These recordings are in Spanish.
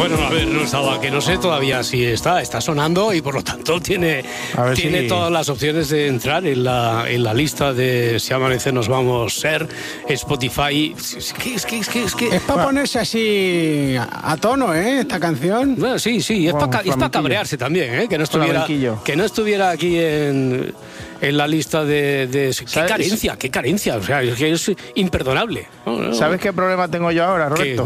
Bueno, a ver, no estaba, que no sé todavía si está sonando y por lo tanto tiene todas las opciones de entrar en la lista de Si Amanece Nos Vamos Ser, Spotify. Es para ponerse así a tono, esta canción. Bueno, sí, es para cabrearse también, que no estuviera aquí en la lista de qué carencia, o sea, es imperdonable. ¿Sabes qué problema tengo yo ahora, Roberto?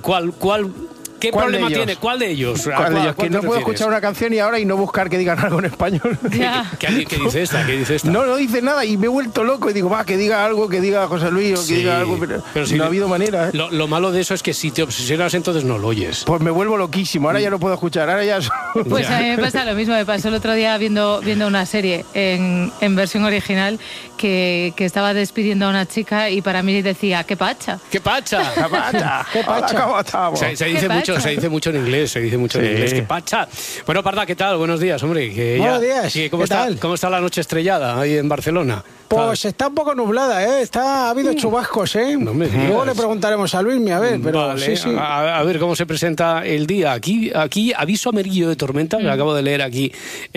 ¿Qué problema tiene? ¿Cuál de ellos? Que no puedo escuchar una canción y no buscar que digan algo en español. ¿Qué dice esta? No dice nada y me he vuelto loco y digo, que diga algo, que diga José Luis o que diga algo, pero si no ha habido manera. Lo malo de eso es que si te obsesionas entonces no lo oyes. Pues me vuelvo loquísimo, ahora ya no puedo escuchar, ahora ya... Pues a mí me pasa lo mismo, me pasó el otro día viendo una serie en versión original que estaba despidiendo a una chica y para mí decía, ¡qué pacha! ¡Qué pacha! ¡Qué pacha! ¡Qué pacha! ¿Cómo estamos? Se dice mucho en inglés, ¡qué pacha! Bueno, Parda, ¿qué tal? Buenos días, hombre. Buenos días, ¿Cómo está la noche estrellada ahí en Barcelona? Pues está un poco nublada, ha habido chubascos, No me digas. Luego le preguntaremos a Luismi, a ver, pero vale, sí. A ver cómo se presenta el día. Aquí aviso amarillo de tormenta, que acabo de leer aquí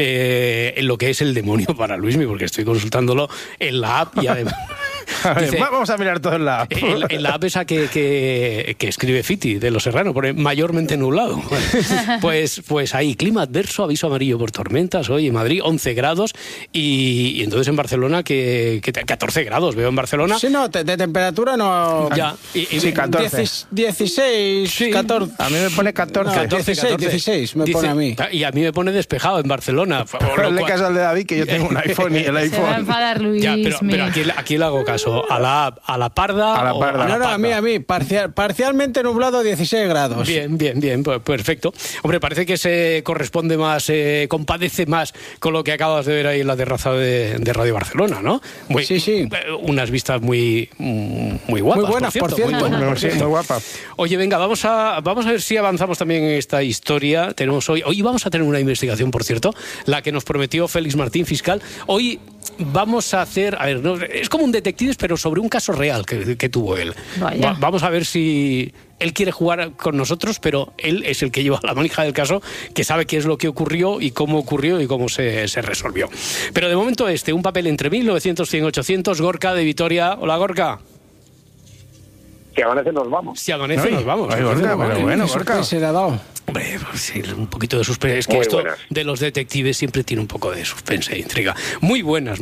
en lo que es el demonio para Luismi, porque estoy consultándolo en la app y además... Dice, vamos a mirar todo en la app. En la app esa que escribe Fiti de Los Serrano, pone mayormente nublado. Pues ahí, clima adverso, aviso amarillo por tormentas hoy en Madrid, 11 grados y entonces en Barcelona que 14 grados veo en Barcelona. Sí, no, de temperatura no... Ya. Sí, 14. 16, sí. 14. A mí me pone 14. No, 16 me pone a mí. Y a mí me pone despejado en Barcelona. Pero le caso al de David que yo tengo un iPhone y el iPhone... Se va a enfadar Luis. Ya, pero aquí le hago caso. A la parda. A la parda. No, a mí. Parcialmente nublado, 16 grados. Bien, pues perfecto. Hombre, parece que se corresponde más, compadece más con lo que acabas de ver ahí en la terraza de Radio Barcelona, ¿no? Sí. Unas vistas muy guapas. Muy buenas, por cierto. Muy guapas. Oye, venga, vamos a ver si avanzamos también en esta historia. Tenemos hoy vamos a tener una investigación, por cierto, la que nos prometió Félix Martín, fiscal. Hoy vamos a hacer, es como un detectives, pero sobre un caso real que tuvo él. Vamos a ver si él quiere jugar con nosotros, pero él es el que lleva la manija del caso, que sabe qué es lo que ocurrió y cómo se resolvió. Pero de momento un papel entre 1900, 100, 800, Gorka de Vitoria. Hola, Gorka. Si amanece nos vamos. Si amanece nos vamos. Ay, Gorka, pero bueno, Gorka. Se le ha dado. Hombre, sí, un poquito de suspense. Es que muy esto buenas. De los detectives siempre tiene un poco de suspense e intriga. Muy buenas.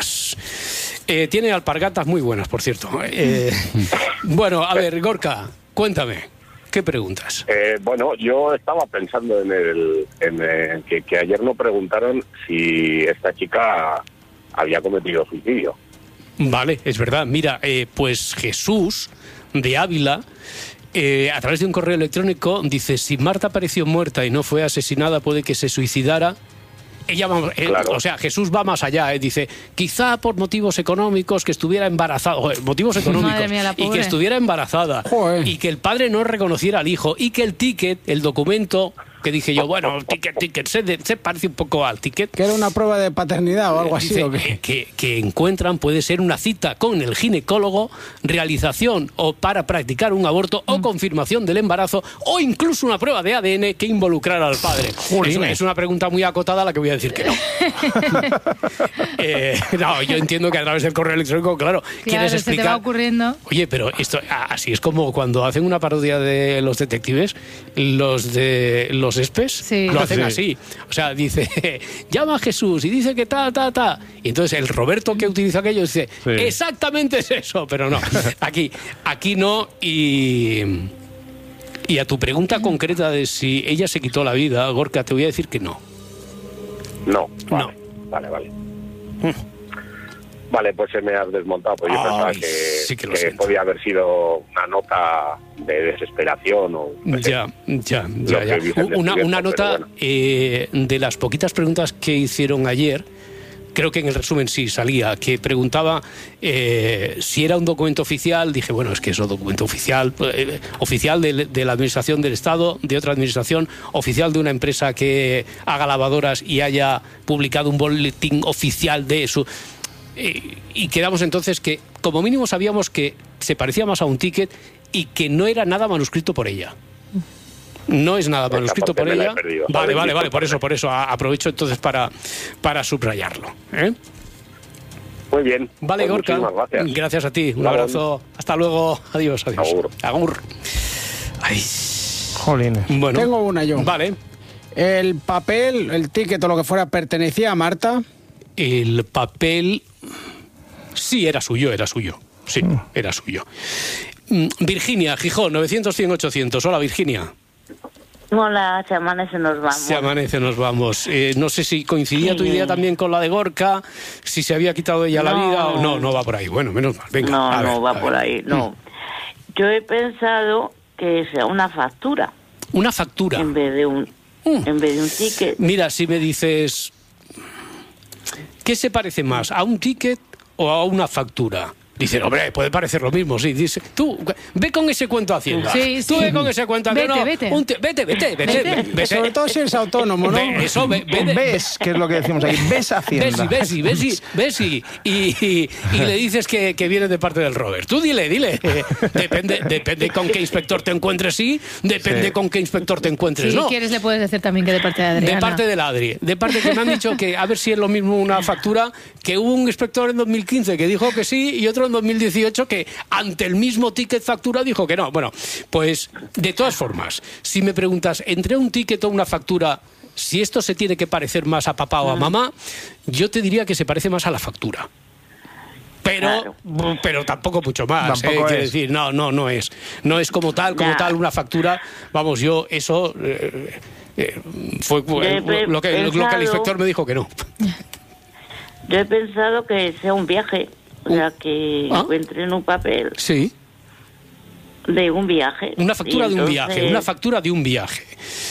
Tiene alpargatas muy buenas, por cierto. Bueno, a ver, Gorka, cuéntame, ¿qué preguntas? Bueno, yo estaba pensando en que ayer nos preguntaron si esta chica había cometido suicidio. Vale, es verdad. Mira, pues Jesús de Ávila, a través de un correo electrónico, dice: si Marta apareció muerta y no fue asesinada, puede que se suicidara. Claro. O sea, Jesús va más allá, dice, quizá por motivos económicos, que estuviera embarazada, motivos económicos, mía, y que estuviera embarazada, y que el padre no reconociera al hijo, y que el ticket, el documento, que dije yo, bueno, ticket, se parece un poco al ticket. Que era una prueba de paternidad o algo así. Dice, ¿o qué? que encuentran puede ser una cita con el ginecólogo, realización o para practicar un aborto o confirmación del embarazo o incluso una prueba de ADN que involucrara al padre. Es una pregunta muy acotada a la que voy a decir que no. No, yo entiendo que a través del correo electrónico, claro, quieres explicar. Se te va ocurriendo. Oye, pero esto así es como cuando hacen una parodia de los detectives, los de los espes, lo hacen así. O sea, dice, llama a Jesús y dice que y entonces el Roberto que utiliza aquello dice, exactamente es eso, pero no. Aquí no. Y a tu pregunta concreta de si ella se quitó la vida, Gorka, te voy a decir que no. No. Vale. Vale, pues se me ha desmontado. Pues yo pensaba que podía haber sido una nota de desesperación o... Ya. Una nota, bueno. De las poquitas preguntas que hicieron ayer, creo que en el resumen sí salía, que preguntaba si era un documento oficial. Dije, bueno, es que es un documento oficial, oficial de la administración del Estado, de otra administración, oficial de una empresa que haga lavadoras y haya publicado un boletín oficial de eso. Y quedamos entonces que, como mínimo, sabíamos que se parecía más a un ticket y que no era nada manuscrito por ella. No es nada manuscrito por ella. Vale, por eso. Aprovecho entonces para subrayarlo. Muy bien. Vale, pues Gorka. Gracias a ti. Un abrazo. Hasta luego. Adiós. Agur. Ay. Jolines. Bueno. Tengo una yo. Vale. El papel, el ticket o lo que fuera, ¿pertenecía a Marta? El papel... Sí, era suyo. Sí, era suyo. Virginia, Gijón, 900-100-800. Hola, Virginia. Hola, se amanece, nos vamos. Se amanece, nos vamos. No sé si coincidía tu idea también con la de Gorka, si se había quitado ella la vida o no, no va por ahí. Bueno, menos mal, venga. No va por ahí, no. Yo he pensado que sea una factura. ¿Una factura? En vez de un ticket. Mira, si me dices, ¿qué se parece más, a un ticket o a una factura? Dice, hombre, puede parecer lo mismo, sí. Dice, tú, ve con ese cuento a Hacienda. Sí. Tú ve con ese cuento a Hacienda. Vete. Sobre todo si eres autónomo, ¿no? Ves, que es lo que decimos aquí, ves Hacienda. Ves y le dices que viene de parte del Robert. Tú dile. Depende con qué inspector te encuentres, depende con qué inspector te encuentres, ¿no? Si quieres le puedes decir también que de parte de Adriana. De parte del Adri. De parte que me han dicho que a ver si es lo mismo una factura, que hubo un inspector en 2015 que dijo que sí y otro en 2018 que ante el mismo ticket factura dijo que no. Bueno, pues de todas formas, si me preguntas entre un ticket o una factura, si esto se tiene que parecer más a papá o a mamá, yo te diría que se parece más a la factura. Pero tampoco mucho más. Quiero decir, no es como tal una factura. Vamos, yo eso fue lo que el inspector me dijo que no. Yo he pensado que sea un viaje. O sea, que encuentre en un papel. Sí. De un viaje. Una factura de un viaje. Una factura de un viaje.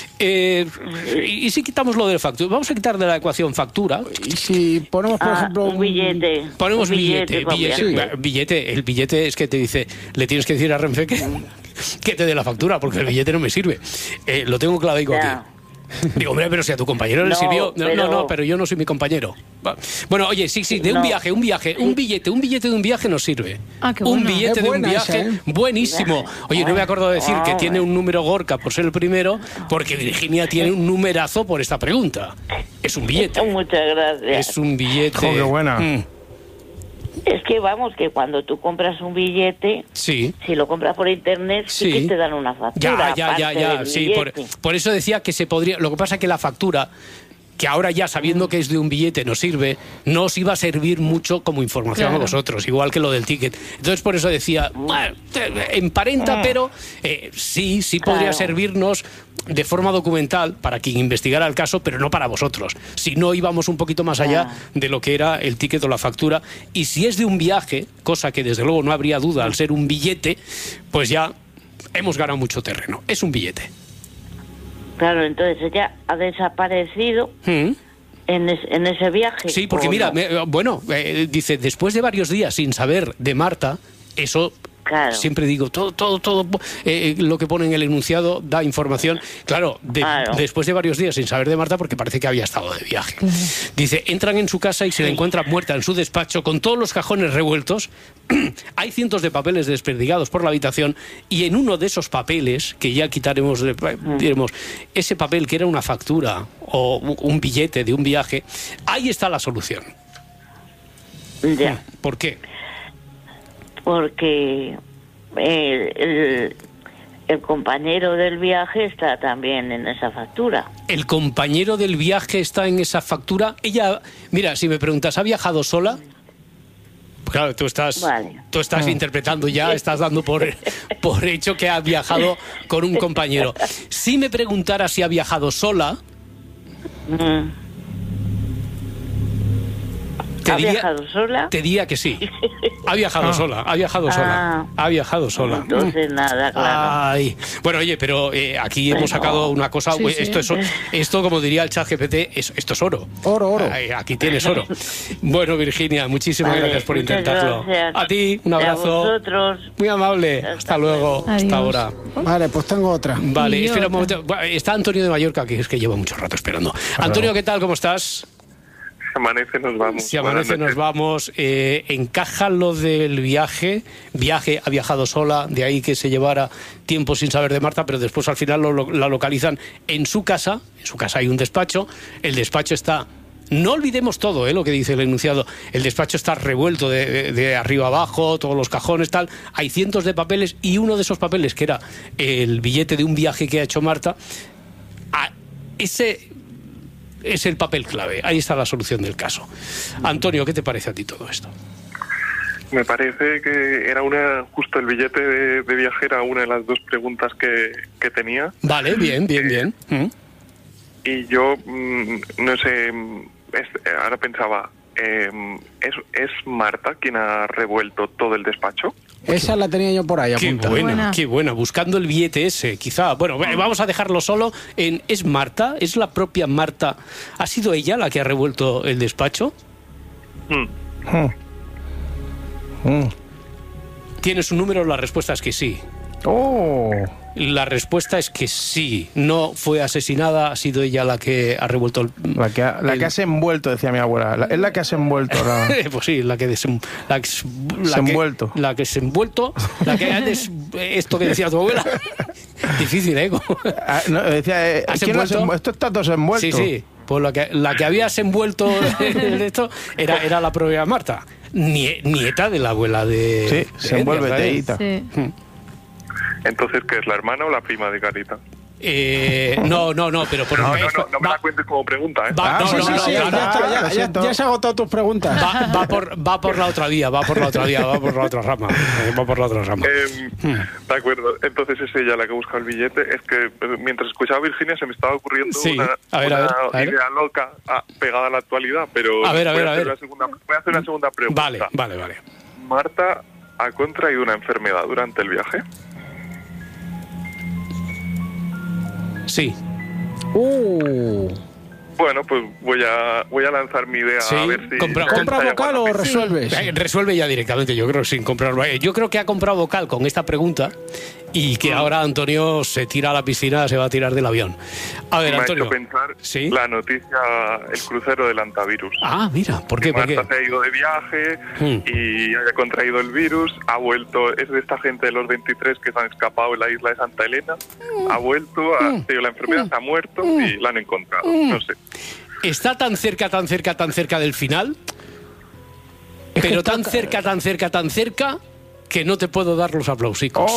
Y si quitamos lo de la factura, vamos a quitar de la ecuación factura. Y si ponemos, por ejemplo, un billete. Ponemos billete. El billete es que te dice, le tienes que decir a Renfe que te dé la factura, porque el billete no me sirve. Lo tengo clavado aquí. Digo, hombre, pero si a tu compañero le sirvió. Pero yo no soy mi compañero. Bueno, oye, sí, de un viaje, un billete de un viaje nos sirve. Qué bueno. Un billete de un viaje, buenísimo. Oye, no me acuerdo de decir que tiene un número Gorka por ser el primero, porque Virginia tiene un numerazo por esta pregunta. Es un billete. Muchas gracias. Es un billete. ¡Qué buena! Es que vamos, que cuando tú compras un billete, si lo compras por internet, sí que te dan una factura. Ya, sí, por eso decía que se podría. Lo que pasa es que la factura, que ahora ya sabiendo que es de un billete nos sirve, no os iba a servir mucho como información a vosotros, igual que lo del ticket. Entonces por eso decía, bueno, emparenta, pero sí podría servirnos de forma documental para quien investigara el caso, pero no para vosotros. Si no íbamos un poquito más allá de lo que era el ticket o la factura. Y si es de un viaje, cosa que desde luego no habría duda al ser un billete, pues ya hemos ganado mucho terreno. Es un billete. Claro, entonces ella ha desaparecido en ese viaje. Sí, porque mira, dice, después de varios días sin saber de Marta, eso... Claro. Siempre digo, todo lo que pone en el enunciado da información. Claro, después de varios días sin saber de Marta, porque parece que había estado de viaje. Dice, entran en su casa y se la encuentran muerta en su despacho con todos los cajones revueltos. Hay cientos de papeles desperdigados por la habitación y en uno de esos papeles, que ya quitaremos, diremos, ese papel que era una factura o un billete de un viaje, ahí está la solución. Ya. ¿Por qué? Porque el compañero del viaje está también en esa factura. ¿El compañero del viaje está en esa factura? Ella, mira, si me preguntas, ¿ha viajado sola? Claro, tú estás interpretando ya, estás dando por hecho que ha viajado con un compañero. Si me preguntara si ha viajado sola... ¿Ha viajado sola? Te diría que sí. Ha viajado sola. Entonces nada, claro. Ay. Bueno, oye, pero aquí hemos sacado una cosa. Esto, como diría el ChatGPT, esto es oro. Oro. Aquí tienes oro. Bueno, Virginia, muchísimas gracias por intentarlo. Gracias. A ti, un abrazo. A vosotros. Muy amable. Hasta luego. Adiós. Hasta ahora. Vale, pues tengo otra. Vale, espera un momento. Está Antonio de Mallorca, que es que lleva mucho rato esperando. Antonio, ¿qué tal? ¿Cómo estás? amanece nos vamos. Si amanece nos vamos. Encaja lo del viaje. Ha viajado sola, de ahí que se llevara tiempo sin saber de Marta, pero después al final la localizan en su casa. En su casa hay un despacho. El despacho está... No olvidemos todo, lo que dice el enunciado. El despacho está revuelto de arriba abajo, todos los cajones, tal. Hay cientos de papeles y uno de esos papeles, que era el billete de un viaje que ha hecho Marta, ese es el papel clave. Ahí está la solución del caso. Antonio, ¿qué te parece a ti todo esto? Me parece que era justo el billete de viaje era una de las dos preguntas que tenía. Vale, bien. Y yo, no sé, ahora pensaba, ¿es Marta quien ha revuelto todo el despacho? Esa la tenía yo por ahí apuntada. Qué buena, buscando el billete ese, quizá. Bueno, vamos a dejarlo solo en... ¿Es Marta? ¿Es la propia Marta? ¿Ha sido ella la que ha revuelto el despacho? ¿Tienes un número? La respuesta es que sí. La respuesta es que sí. No fue asesinada, ha sido ella la que ha revuelto la que has envuelto, decía mi abuela. Es la que has envuelto. Pues sí, la que ha desenvuelto. Esto que decía tu abuela. Difícil, ¿eh? Decía, esto está todo envuelto. Sí. Pues la que habías envuelto de esto era la propia Marta. Nieta de la abuela de... Sí, se envuelve teíta. Sí. Entonces, ¿qué es, la hermana o la prima de Carita? No, pero por no me la cuentes como pregunta, ¿eh? Ya se han agotado tus preguntas. Va por la otra vía, va por la otra rama. De acuerdo, entonces es ella la que busca el billete. Es que mientras escuchaba a Virginia se me estaba ocurriendo una idea loca pegada a la actualidad, pero voy a hacer una segunda pregunta. Vale. ¿Marta ha contraído una enfermedad durante el viaje? Sí. Bueno, pues voy a lanzar mi idea a ver si... ¿Compra vocal o resuelves? Resuelve ya directamente, yo creo, sin comprar... Yo creo que ha comprado vocal con esta pregunta y que ahora Antonio se tira a la piscina, se va a tirar del avión. A ver, Antonio... Me ha hecho pensar la noticia, el crucero del antivirus. Ah, mira, ¿por qué? Marta se ha ido de viaje y haya contraído el virus, ha vuelto... Es de esta gente de los 23 que se han escapado en la isla de Santa Elena, ha vuelto, ha tenido la enfermedad, se ha muerto y la han encontrado. No sé. Está tan cerca del final, pero tan cerca que no te puedo dar los aplausicos.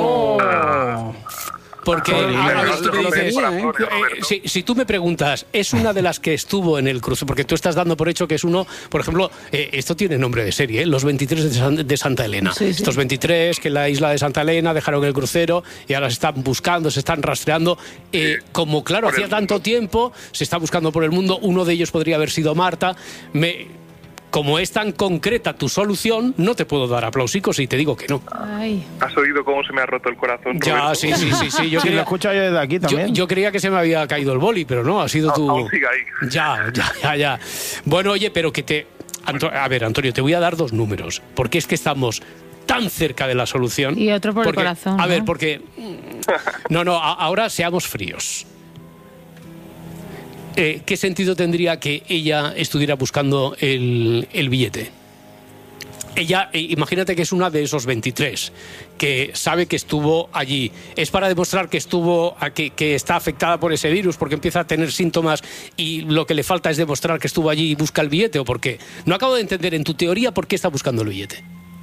Porque si tú me preguntas, es una de las que estuvo en el crucero, porque tú estás dando por hecho que es uno, por ejemplo, esto tiene nombre de serie, los 23 de Santa Elena. Sí. Estos 23 que en la isla de Santa Elena dejaron el crucero y ahora se están buscando, se están rastreando. Como claro, hacía tanto tiempo, se está buscando por el mundo, uno de ellos podría haber sido Marta. Como es tan concreta tu solución, no te puedo dar aplausicos y te digo que no. Ay. ¿Has oído cómo se me ha roto el corazón, Roberto? Ya, sí. Yo lo escucho yo desde aquí también. Yo creía que se me había caído el boli, pero no, ha sido tú. Aún sigue ahí. Ya. Bueno, oye, pero a ver, Antonio, te voy a dar dos números, porque es que estamos tan cerca de la solución. Y otro por el corazón. A ver, porque... No, ahora seamos fríos. ¿Qué sentido tendría que ella estuviera buscando el billete? Ella, imagínate que es una de esos 23, que sabe que estuvo allí. ¿Es para demostrar que está afectada por ese virus porque empieza a tener síntomas y lo que le falta es demostrar que estuvo allí y busca el billete? ¿O por qué? No acabo de entender en tu teoría por qué está buscando el billete.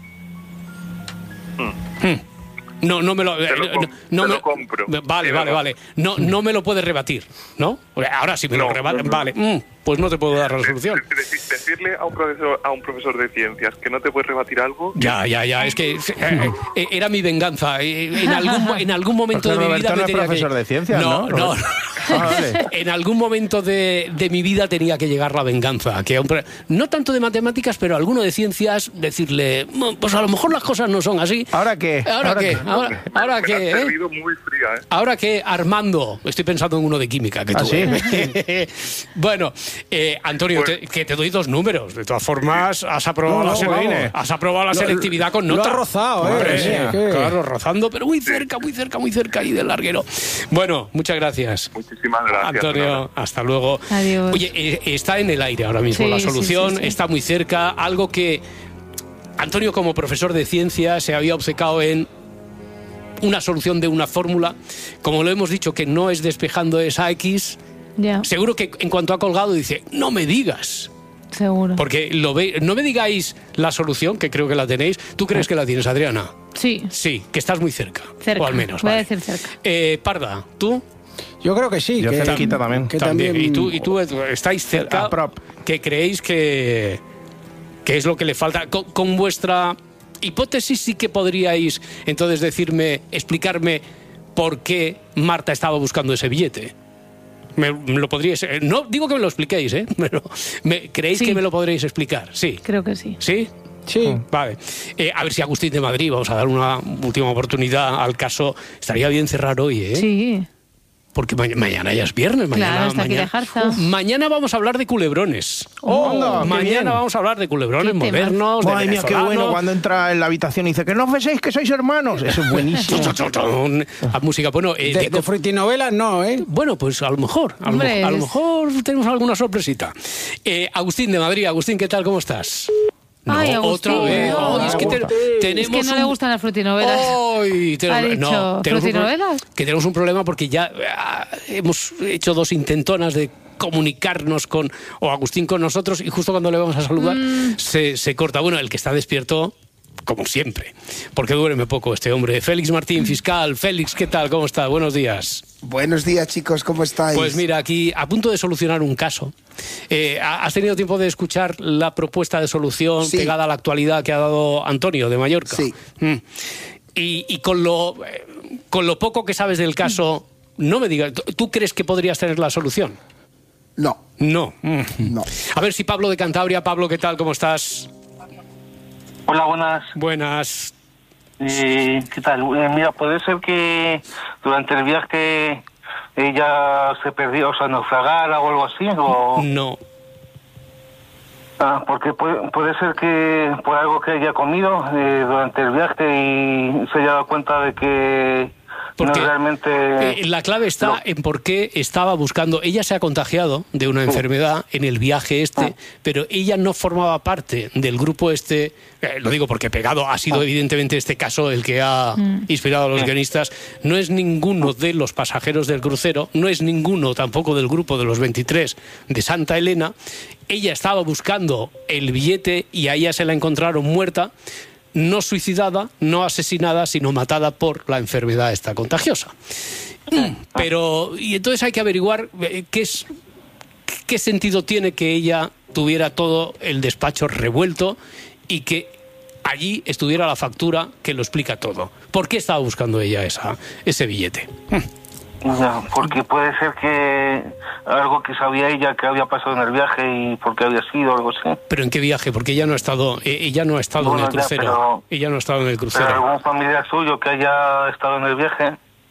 No me lo... Te lo compro. Vale. No me lo puedes rebatir, ¿no? Ahora sí me lo rebaten, vale. Pues no te puedo dar la solución. Decirle a un profesor de ciencias que no te puede rebatir algo... Ya. Es que era mi venganza. En algún momento de mi vida... No es profesor de ciencias, ¿no? No. Vale. En algún momento de mi vida tenía que llegar la venganza. No tanto de matemáticas, pero alguno de ciencias, decirle, pues a lo mejor las cosas no son así. ¿Ahora qué? ¿Ahora qué? Me ha servido muy fría, ¿eh? ¿Ahora qué, Armando? Estoy pensando en uno de química que tú. ¿Sí? Bueno, Antonio, que te doy dos números. De todas formas, has aprobado la selectividad con nota. Lo has rozado, Claro, rozando, pero muy cerca y del larguero. Bueno, muchas gracias. Muchísimas gracias. Antonio, hasta luego. Adiós. Oye, está en el aire ahora mismo la solución, está muy cerca, algo que Antonio, como profesor de ciencia, se había obcecado en una solución de una fórmula. Como lo hemos dicho, que no es despejando esa X, seguro que en cuanto ha colgado dice, no me digas. Seguro. Porque no me digáis la solución, que creo que la tenéis. ¿Tú crees que la tienes, Adriana? Sí. Sí, que estás muy cerca. Cerca. O al menos. Voy a decir cerca. Parda, ¿tú? Yo creo que sí. Yo que cerquita también. Que también. ¿Y tú estáis cerca? ¿Que creéis que es lo que le falta? Con vuestra hipótesis sí que podríais entonces explicarme por qué Marta estaba buscando ese billete. ¿Me lo podríais? No digo que me lo expliquéis, pero ¿creéis que me lo podréis explicar? Sí. Creo que sí. ¿Sí? Sí. Vale. A ver si Agustín de Madrid, vamos a dar una última oportunidad al caso. Estaría bien cerrar hoy, ¿eh? Sí. Porque mañana ya es viernes. Claro, hasta aquí de Jarza. Mañana vamos a hablar de culebrones. Mañana vamos a hablar de culebrones modernos, Ay, mira, qué bueno cuando entra en la habitación y dice que no penséis que sois hermanos. Eso es buenísimo. A música, bueno... de frutinovelas no, ¿eh? Bueno, pues a lo mejor tenemos alguna sorpresita. Agustín de Madrid. Agustín, ¿qué tal? ¿Cómo estás? No, Ay, otra vez. Es que tenemos no le gustan las frutinovelas. ¿Ha dicho frutinovelas? Que tenemos un problema porque ya hemos hecho 2 intentonas de comunicarnos o Agustín con nosotros y justo cuando le vamos a saludar se corta. Bueno, el que está despierto, como siempre, porque duerme poco este hombre. Félix Martín, fiscal. Félix, ¿qué tal? ¿Cómo está? Buenos días. Buenos días, chicos, ¿cómo estáis? Pues mira, aquí a punto de solucionar un caso. ¿Has tenido tiempo de escuchar la propuesta de solución pegada a la actualidad que ha dado Antonio de Mallorca? Sí. Y con lo poco que sabes del caso, no me digas, ¿tú crees que podrías tener la solución? No. No. No. A ver si Pablo de Cantabria. Pablo, ¿qué tal? ¿Cómo estás? Hola, buenas. Buenas. ¿Qué tal? Mira, puede ser que durante el viaje ella se perdió, o sea, naufragara o algo así, o... No. Porque puede ser que por algo que haya comido durante el viaje y se haya dado cuenta de que porque no realmente... la clave está en por qué estaba buscando. Ella se ha contagiado de una enfermedad en el viaje pero ella no formaba parte del grupo lo digo porque pegado ha sido evidentemente este caso el que ha inspirado a los guionistas. No es ninguno de los pasajeros del crucero, no es ninguno tampoco del grupo de los 23 de Santa Elena. Ella estaba buscando el billete y a ella se la encontraron muerta, no suicidada, no asesinada, sino matada por la enfermedad esta contagiosa. Y entonces hay que averiguar qué sentido tiene que ella tuviera todo el despacho revuelto y que allí estuviera la factura que lo explica todo. ¿Por qué estaba buscando ella ese billete? Porque puede ser que algo que sabía ella que había pasado en el viaje y por qué había sido algo así. ¿Pero en qué viaje? Porque ella no ha estado en el crucero. Ella no ha estado en el crucero. Pero algún familiar suyo que haya estado en el viaje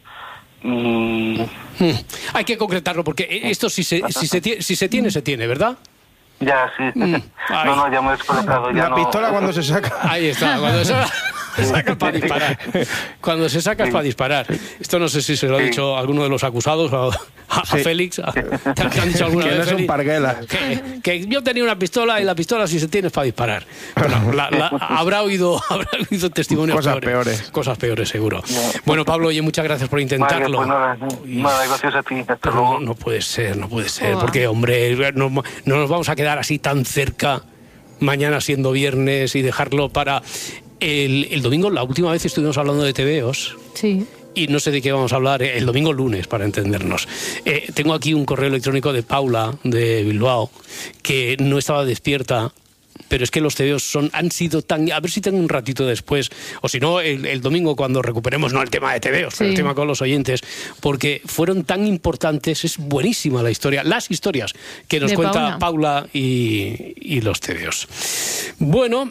y... Hay que concretarlo porque esto si se tiene, ¿verdad? Ya, sí. No, ya me he desconectado. La pistola cuando se saca. Ahí está, cuando se saca para disparar. Cuando se saca es para disparar. Esto no sé si se lo ha dicho alguno de los acusados a Félix. ¿Te han dicho alguna vez, no son parguelas. Que yo tenía una pistola y la pistola si se tiene es para disparar. Bueno, habrá oído testimonios peores. Cosas peores, seguro. Bueno, Pablo, oye, muchas gracias por intentarlo. Vale, pues nada, gracias a ti. Hasta luego. No puede ser, porque, hombre, no nos vamos a quedar así tan cerca mañana siendo viernes y dejarlo para... El domingo, la última vez estuvimos hablando de TVOs. Sí. Y no sé de qué vamos a hablar el domingo lunes, para entendernos. Tengo aquí un correo electrónico de Paula, de Bilbao, que no estaba despierta, pero es que los TVOs han sido tan... A ver si tengo un ratito después, o si no, el domingo cuando recuperemos, no el tema de TVOs, pero el tema con los oyentes, porque fueron tan importantes, es buenísima la historia, las historias que nos cuenta Paula y los TVOs. Bueno,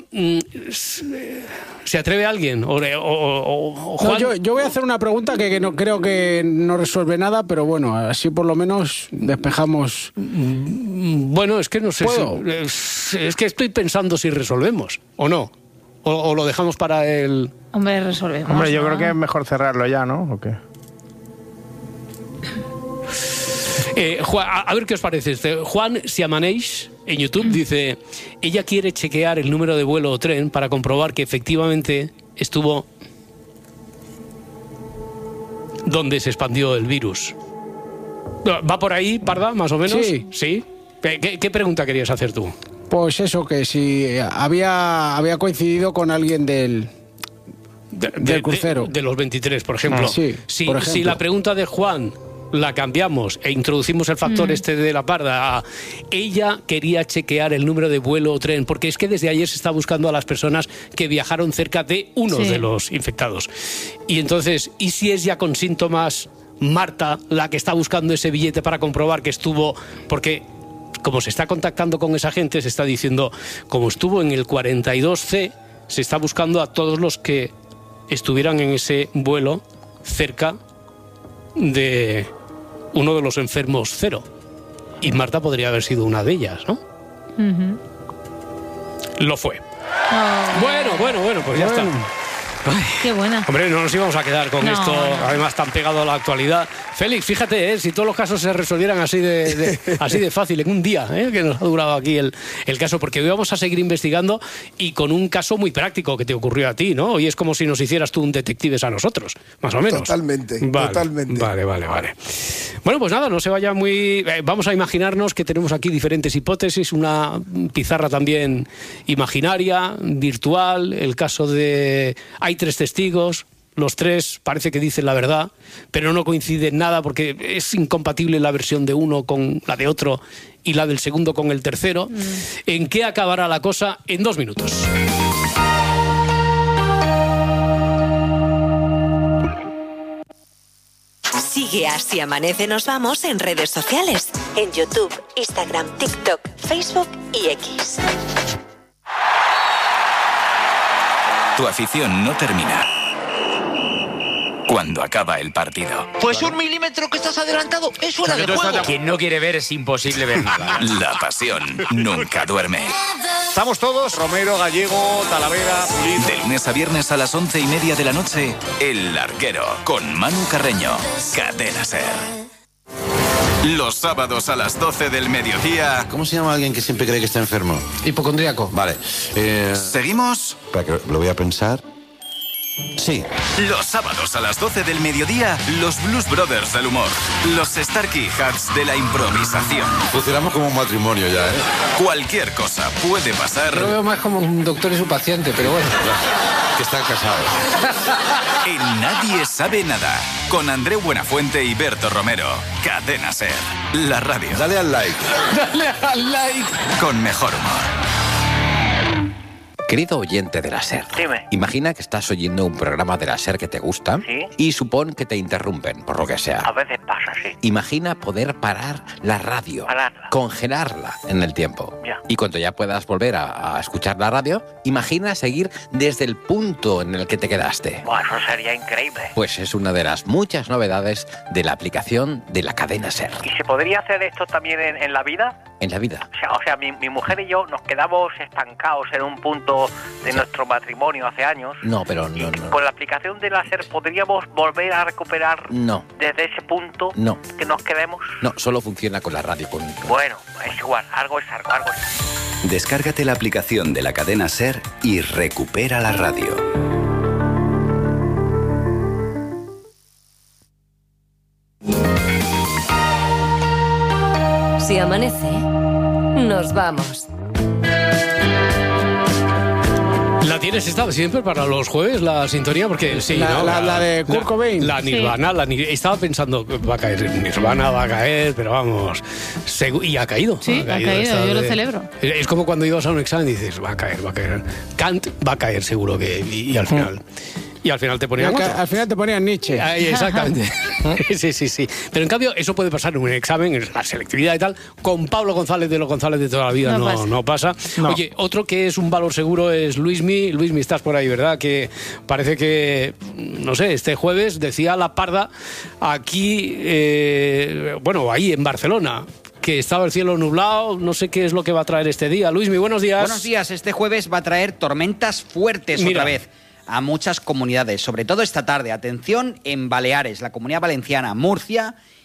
¿se atreve alguien? Juan? No, yo voy a hacer una pregunta que no creo que no resuelve nada, pero bueno, así por lo menos despejamos. Bueno, es que no sé es que estoy pensando si resolvemos o no, o lo dejamos para el... Hombre, resolvemos. Hombre, yo creo que es mejor cerrarlo ya, ¿no? ¿O qué? Juan, a ver qué os parece. Juan Siamaneix en YouTube dice: ella quiere chequear el número de vuelo o tren para comprobar que efectivamente estuvo donde se expandió el virus. ¿Va por ahí, Parda, más o menos? Sí. ¿Qué pregunta querías hacer tú? Pues eso, que si había coincidido con alguien del crucero. De los 23, por ejemplo. Sí, por ejemplo. Si la pregunta de Juan la cambiamos e introducimos el factor de la Parda a ella quería chequear el número de vuelo o tren, porque es que desde ayer se está buscando a las personas que viajaron cerca de uno de los infectados. Y entonces, ¿y si es ya con síntomas Marta la que está buscando ese billete para comprobar que estuvo? Porque como se está contactando con esa gente, se está diciendo, como estuvo en el 42C, se está buscando a todos los que estuvieran en ese vuelo cerca de uno de los enfermos cero. Y Marta podría haber sido una de ellas, ¿no? Lo fue. Bueno, pues ya está. Ay, qué buena. Hombre, no nos íbamos a quedar con esto, además tan pegado a la actualidad. Félix, fíjate, si todos los casos se resolvieran así de fácil, en un día, que nos ha durado aquí el caso, porque hoy vamos a seguir investigando y con un caso muy práctico que te ocurrió a ti, ¿no? Hoy es como si nos hicieras tú un detectives a nosotros, más o menos. Totalmente. Vale. Bueno, pues nada, no se vaya muy... vamos a imaginarnos que tenemos aquí diferentes hipótesis, una pizarra también imaginaria, virtual, el caso de... Hay 3 testigos, los 3 parece que dicen la verdad, pero no coinciden nada porque es incompatible la versión de uno con la de otro y la del segundo con el tercero. ¿En qué acabará la cosa? En 2 minutos. Sigue Así Amanece Nos Vamos en redes sociales, en YouTube, Instagram, TikTok, Facebook y X. Tu afición no termina cuando acaba el partido. Pues 1 milímetro que estás adelantado es fuera de juego. Quien no quiere ver es imposible ver nada. La pasión nunca duerme. Estamos todos, Romero, Gallego, Talavera, Pulido. De lunes a viernes a las 11:30 de la noche, El Larguero, con Manu Carreño, Cadena Ser. Los sábados a las 12 del mediodía. ¿Cómo se llama alguien que siempre cree que está enfermo? Hipocondríaco. Vale. ¿Seguimos? Espera, que lo voy a pensar. Sí. Los sábados a las 12 del mediodía, los Blues Brothers del humor. Los Starkey Hats de la improvisación. Funcionamos como un matrimonio ya, ¿eh? Cualquier cosa puede pasar. Lo veo más como un doctor y su paciente, pero bueno. Que están casados. En Nadie Sabe Nada, con Andreu Buenafuente y Berto Romero. Cadena Ser, la radio. Dale al like. Dale al like. Con mejor humor. Querido oyente de la SER, dime. Imagina que estás oyendo un programa de la SER que te gusta, ¿sí? Y supón que te interrumpen, por lo que sea. A veces pasa, sí. Imagina poder parar la radio, congelarla en el tiempo. Ya. Y cuando ya puedas volver a escuchar la radio, imagina seguir desde el punto en el que te quedaste. Bueno, eso sería increíble. Pues es una de las muchas novedades de la aplicación de la cadena SER. ¿Y se podría hacer esto también en la vida? En la vida. O sea, mi mujer y yo nos quedamos estancados en un punto de nuestro matrimonio hace años. No, pero no. Con la aplicación de la SER podríamos volver a recuperar desde ese punto que nos quedemos. No, solo funciona con la radio. Bueno, es igual, algo es algo. Descárgate la aplicación de la cadena SER y recupera la radio. Si amanece, nos vamos. ¿La tienes esta siempre para los jueves, la sintonía? Porque sí, la de Kurt Cobain. La Nirvana, estaba pensando, va a caer Nirvana, va a caer, pero vamos, y ha caído. Sí, ha caído, yo lo celebro. Es como cuando ibas a un examen y dices, va a caer. Kant va a caer seguro que, y al final... Y al final te ponían Al final te ponían Nietzsche. Exactamente. Sí. Pero en cambio, eso puede pasar en un examen, en la selectividad y tal. Con Pablo González de los González de toda la vida no pasa. No. Oye, otro que es un valor seguro es Luismi. Luismi, estás por ahí, ¿verdad? Que parece que, no sé, este jueves decía la Parda aquí, ahí en Barcelona, que estaba el cielo nublado, no sé qué es lo que va a traer este día. Luismi, buenos días. Buenos días, este jueves va a traer tormentas fuertes otra vez a muchas comunidades, sobre todo esta tarde. Atención en Baleares, la Comunidad Valenciana, Murcia